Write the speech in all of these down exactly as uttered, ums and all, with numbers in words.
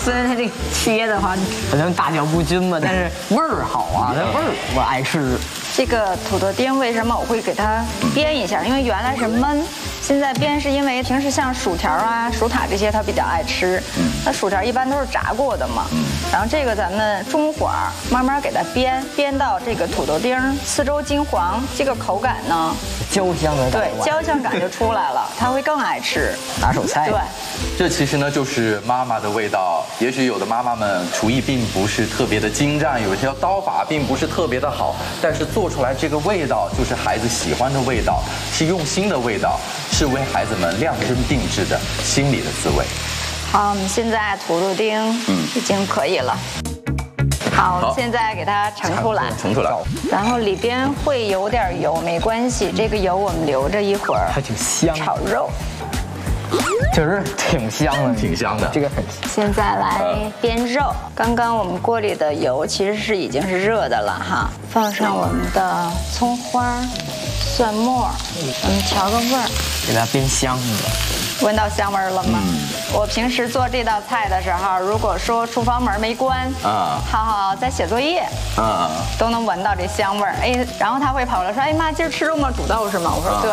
虽然它这个切的话可能大小不均吧，但是味儿好啊，那味儿我爱吃。 这个土豆丁为什么我会给它煸一下？因为原来是焖，现在煸是因为平时像薯条啊、薯塔这些他比较爱吃，那薯条一般都是炸过的嘛。然后这个咱们中火慢慢给它煸，煸到这个土豆丁四周金黄，这个口感呢， 焦香的对，焦香感就出来了，他会更爱吃。 拿手菜。 对， 这其实呢就是妈妈的味道。也许有的妈妈们厨艺并不是特别的精湛，有些刀法并不是特别的好，但是做出来这个味道就是孩子喜欢的味道，是用心的味道，是为孩子们量身定制的心里的滋味。 好，我们现在土豆丁嗯已经可以了。好， 好现在给它盛出来， 盛出来。 然后里边会有点油，没关系，这个油我们留着一会儿还挺香， 炒肉。 确实挺香的， 挺香的这个很香。 现在来煸肉，刚刚我们锅里的油其实是已经是热的了哈，放上我们的葱花、蒜末，我们调个味儿， 给它煸香的。 闻到香味儿了吗？嗯、我平时做这道菜的时候，如果说厨房门没关，啊，浩浩在写作业，啊，都能闻到这香味儿。哎，然后他会跑来说：“哎妈，今儿吃肉末煮豆是吗？”我说：“啊、对。”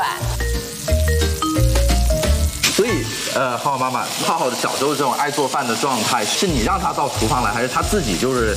所以，呃，浩浩妈妈，浩浩的小时候这种爱做饭的状态，是你让他到厨房来，还是他自己就是